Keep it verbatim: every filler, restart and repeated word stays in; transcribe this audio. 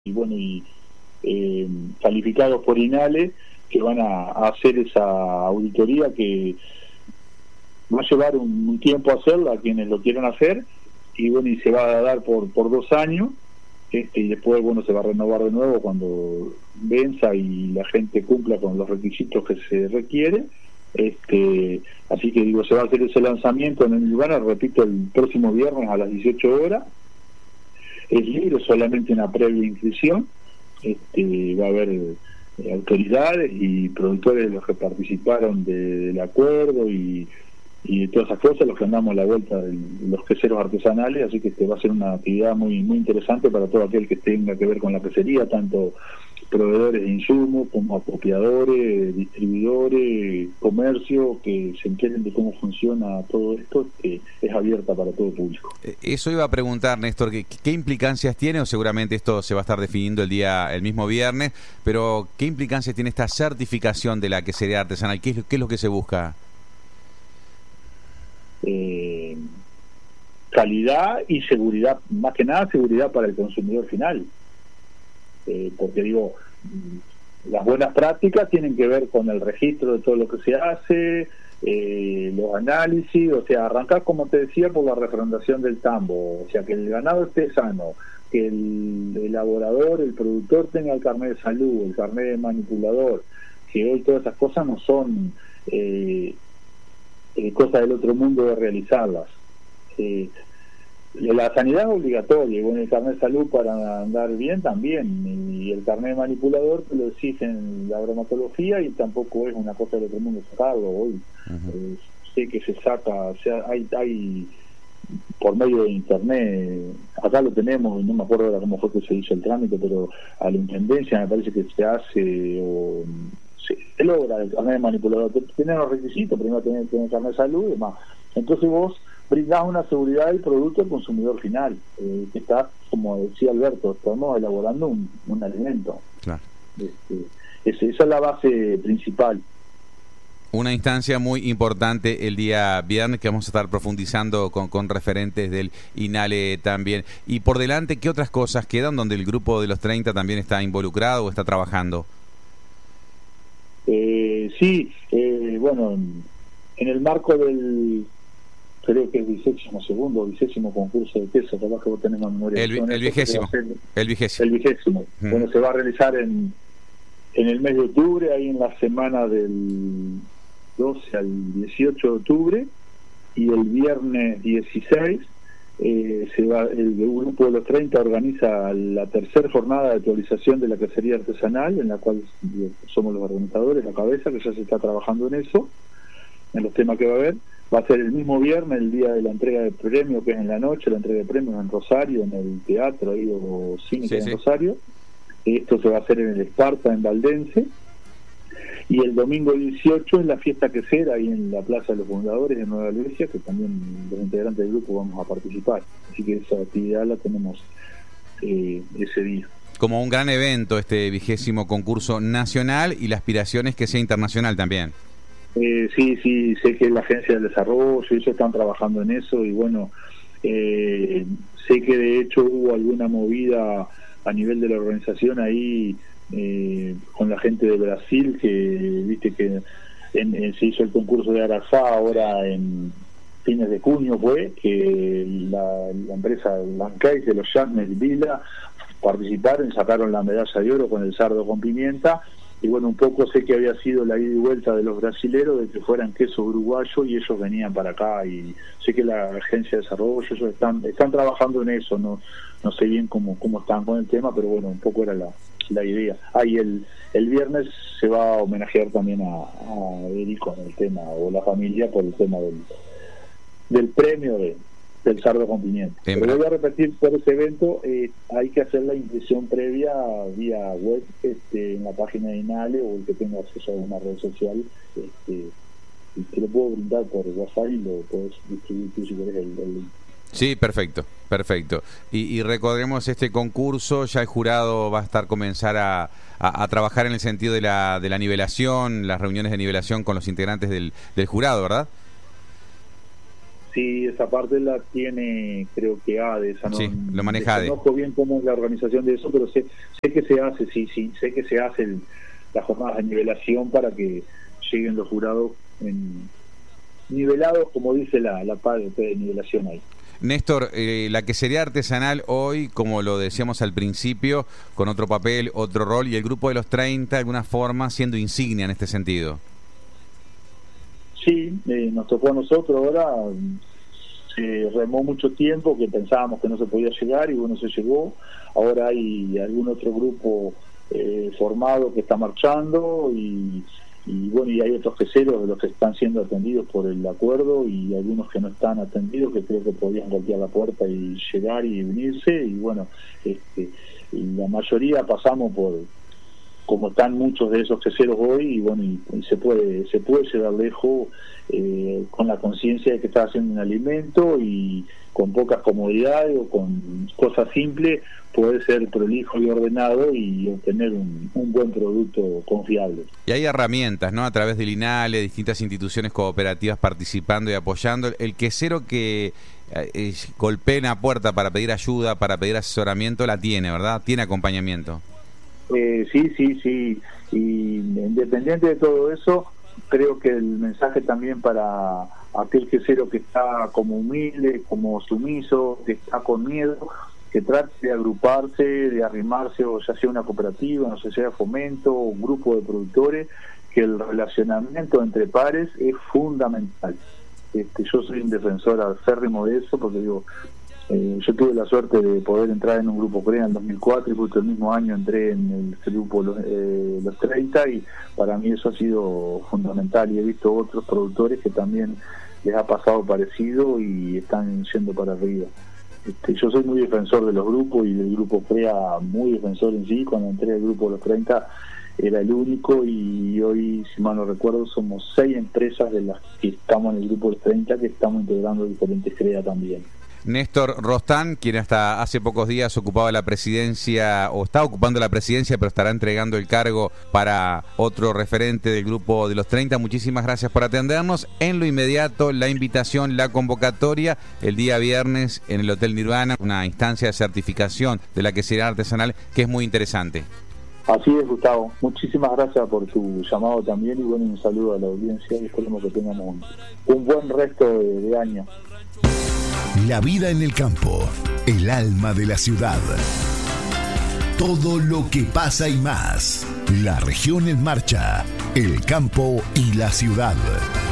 y bueno y eh, calificados por INALE, que van a, a hacer esa auditoría que va a llevar un, un tiempo hacerla a quienes lo quieran hacer, y bueno, y se va a dar por por dos años, este, y después bueno se va a renovar de nuevo cuando venza y la gente cumpla con los requisitos que se requiere. Este, así que digo, se va a hacer ese lanzamiento en el Nirvana, repito, el próximo viernes a las dieciocho horas. Es libre, solamente una previa inscripción. Este, va a haber eh, autoridades y productores de los que participaron de, del acuerdo y, y de todas esas cosas, los que andamos a la vuelta de los queseros artesanales, así que este va a ser una actividad muy muy interesante para todo aquel que tenga que ver con la quesería, tanto proveedores de insumos como acopiadores, distribuidores, comercio, que se enteren de cómo funciona todo esto, que es abierta para todo público. Eso iba a preguntar, Néstor, ¿qué, qué implicancias tiene? O seguramente esto se va a estar definiendo el día, el mismo viernes, pero ¿qué implicancias tiene esta certificación de la quesería artesanal? ¿Qué es, qué es lo que se busca? Eh, calidad y seguridad, más que nada seguridad para el consumidor final. Eh, porque digo, las buenas prácticas tienen que ver con el registro de todo lo que se hace, eh, los análisis, o sea, arrancar, como te decía, por la refrendación del tambo, o sea, que el ganado esté sano, que el elaborador, el productor tenga el carnet de salud, el carnet de manipulador, que hoy todas esas cosas no son eh, eh, cosas del otro mundo de realizarlas. Eh, La sanidad es obligatoria, y bueno, el carnet de salud para andar bien también, y el carnet de manipulador lo exigen la bromatología, y tampoco es una cosa del otro mundo sacarlo hoy. Uh-huh. eh, sé que se saca, o sea, hay, hay por medio de internet, acá lo tenemos, no me acuerdo ahora cómo fue que se hizo el trámite, pero a la intendencia me parece que se hace, o se, se logra el carnet de manipulador, tiene los requisitos, primero tener, tener el carnet de salud y demás. Entonces vos brindás una seguridad del producto al consumidor final, eh, que está, como decía Alberto, estamos elaborando un, un alimento. Claro. Este, es, esa es la base principal. Una instancia muy importante el día viernes, que vamos a estar profundizando con, con referentes del INALE también. Y por delante, ¿qué otras cosas quedan donde el grupo de los treinta también está involucrado o está trabajando? Eh, sí, eh, bueno, en el marco del... creo que es vigésimo segundo, vigésimo concurso de queso, capaz que vos tenés más memoria. El, el vigésimo, el vigésimo. El vigésimo. Mm. Bueno, se va a realizar en, en el mes de octubre, ahí en la semana del doce al dieciocho de octubre, y el viernes dieciséis eh, se va, el, el grupo de los treinta organiza la tercera jornada de actualización de la quesería artesanal, en la cual somos los organizadores, la cabeza, que ya se está trabajando en eso, en los temas que va a haber. Va a ser el mismo viernes, el día de la entrega de premios, que es en la noche, la entrega de premios en Rosario, en el teatro ahí, o cine sí, en sí. Rosario. Esto se va a hacer en el Esparta, en Valdense. Y el domingo dieciocho es la fiesta quesera ahí en la Plaza de los Fundadores de Nueva Albesia, que también los integrantes del grupo vamos a participar. Así que esa actividad la tenemos eh, ese día. Como un gran evento este vigésimo concurso nacional, y la aspiración es que sea internacional también. Eh, sí, sí, sé que la Agencia del Desarrollo, ellos están trabajando en eso, y bueno, eh, sé que de hecho hubo alguna movida a nivel de la organización ahí eh, con la gente de Brasil, que viste que en, en, se hizo el concurso de Arafá ahora en fines de junio, fue que la, la empresa Lancay, de los Jasmes Vila, participaron y sacaron la medalla de oro con el sardo con pimienta. Y bueno, un poco sé que había sido la ida y vuelta de los brasileros de que fueran queso uruguayo, y ellos venían para acá, y sé que la Agencia de Desarrollo, ellos están están trabajando en eso, no no sé bien cómo cómo están con el tema, pero bueno, un poco era la, la idea. Ah, y el, el viernes se va a homenajear también a, a Eric con el tema, o la familia, por el tema del, del premio de del sardo con pimienta. Pero voy a repetir, por ese evento eh, hay que hacer la inscripción previa vía web, este, en la página de INALE, o el que tenga acceso a una red social, este, y te lo puedo brindar por WhatsApp y lo puedes distribuir tú si querés el, el link. Sí, perfecto, perfecto. Y, y recordemos este concurso, ya el jurado va a estar comenzar a, a, a trabajar en el sentido de la, de la nivelación, las reuniones de nivelación con los integrantes del, del jurado, ¿verdad? Sí, esa parte la tiene, creo que ADE, esa no, sí, lo maneja ADE. No conozco bien cómo es la organización de eso, pero sé, sé que se hace, sí, sí, sé que se hace el, las jornadas de nivelación para que lleguen los jurados en, nivelados, como dice la, la parte de nivelación ahí. Néstor, eh, la quesería artesanal hoy, como lo decíamos al principio, con otro papel, otro rol, y el grupo de los treinta, de alguna forma, siendo insignia en este sentido. Sí, eh, nos tocó a nosotros ahora, se remó mucho tiempo que pensábamos que no se podía llegar y bueno, se llegó. Ahora hay algún otro grupo eh, formado que está marchando y, y bueno, y hay otros queseros de los que están siendo atendidos por el acuerdo y algunos que no están atendidos que creo que podían golpear la puerta y llegar y venirse y bueno, este, y la mayoría pasamos por como están muchos de esos queseros hoy y bueno y, y se puede se puede llegar lejos eh, con la conciencia de que está haciendo un alimento y con pocas comodidades o con cosas simples puede ser prolijo y ordenado y obtener un, un buen producto confiable. Y hay herramientas, ¿no? A través del INALE, distintas instituciones cooperativas participando y apoyando. El quesero que eh, golpea en la puerta para pedir ayuda, para pedir asesoramiento, la tiene, ¿verdad? Tiene acompañamiento. Eh, sí, sí, sí. Y independiente de todo eso, creo que el mensaje también para aquel quesero que está como humilde, como sumiso, que está con miedo, que trate de agruparse, de arrimarse, o ya sea una cooperativa, no sé, sea Fomento, o un grupo de productores, que el relacionamiento entre pares es fundamental. Este, yo soy un defensor acérrimo de eso, porque digo, eh, yo tuve la suerte de poder entrar en un grupo CREA en el dos mil cuatro y justo el mismo año entré en el grupo los, eh, los treinta y para mí eso ha sido fundamental y he visto otros productores que también les ha pasado parecido y están yendo para arriba. Este, yo soy muy defensor de los grupos y del grupo CREA muy defensor en sí. Cuando entré al grupo de los treinta era el único y hoy, si mal no recuerdo, somos seis empresas de las que estamos en el grupo de los treinta que estamos integrando diferentes CREA también. Néstor Rostán, quien hasta hace pocos días ocupaba la presidencia, o está ocupando la presidencia, pero estará entregando el cargo para otro referente del grupo de los treinta. Muchísimas gracias por atendernos. En lo inmediato, la invitación, la convocatoria, el día viernes en el Hotel Nirvana, una instancia de certificación de la quesería artesanal que es muy interesante. Así es, Gustavo. Muchísimas gracias por tu llamado también y bueno, un saludo a la audiencia y esperemos que tengamos un, un buen resto de, de año. La vida en el campo, el alma de la ciudad. Todo lo que pasa y más. La región en marcha, el campo y la ciudad.